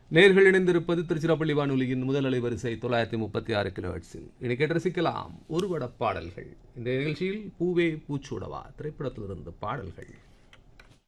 நேர்கள் இணைந்திருப்பது திருச்சிராப்பள்ளி வானொலியின் முதல் அலைவரிசை 936 கிலோஹெர்ட்ஸில். இனி கேட்டு ரசிக்கலாம் ஒரு பட பாடல்கள். இந்த நிகழ்ச்சியில் பூவே பூச்சூடவா திரைப்படத்திலிருந்து பாடல்கள்.